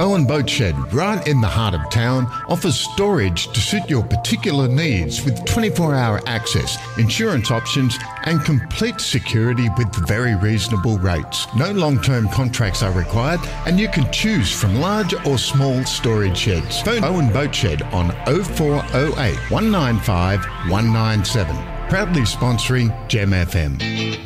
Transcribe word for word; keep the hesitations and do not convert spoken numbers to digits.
Bowen Boat Shed, right in the heart of town, offers storage to suit your particular needs with twenty-four hour access, insurance options and complete security with very reasonable rates. No long-term contracts are required and you can choose from large or small storage sheds. Phone Bowen Boat Shed on oh four oh eight, one nine five, one nine seven. Proudly sponsoring Gem F M.